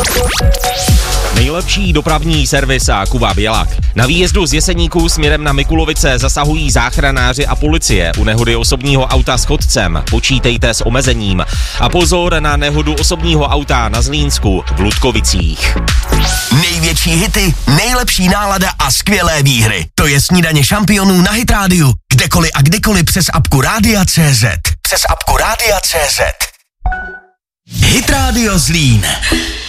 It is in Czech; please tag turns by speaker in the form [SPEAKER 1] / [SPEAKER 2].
[SPEAKER 1] Nejlepší dopravní servis a Kuba Bělak. Na výjezdu z Jeseníků směrem na Mikulovice zasahují záchranáři a policie. U nehody osobního auta s chodcem počítejte s omezením. A pozor na nehodu osobního auta na Zlínsku v Ludkovicích.
[SPEAKER 2] Největší hity, nejlepší nálada a skvělé výhry. To je Snídaně šampionů na Hit Radio. Kdekoliv a kdykoliv přes apku Rádia.cz. Přes apku Rádia.cz. Hit Radio Zlín.